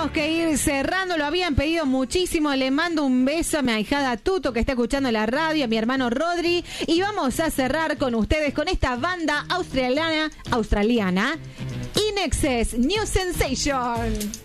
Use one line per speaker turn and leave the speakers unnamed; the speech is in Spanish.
tenemos que ir cerrando, lo habían pedido muchísimo. Le mando un beso a mi ahijada Tuto, que está escuchando la radio, a mi hermano Rodri, y vamos a cerrar con ustedes con esta banda australiana In Excess, New Sensation.